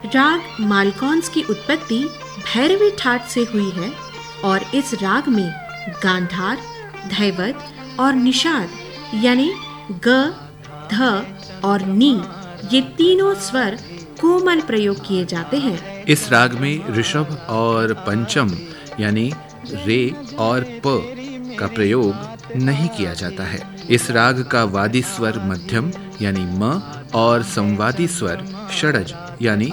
राग मालकौंस की उत्पत्ति भैरवी ठाट से हुई है और इस राग में गांधार, धैवत और निषाद यानी ग, ध और नी ये तीनों स्वर कोमल प्रयोग किए जाते हैं। इस राग में ऋषभ और पंचम यानी रे और प का प्रयोग नहीं किया जाता है। इस राग का वादी स्वर मध्यम यानी म और संवादी स्वर षडज यानी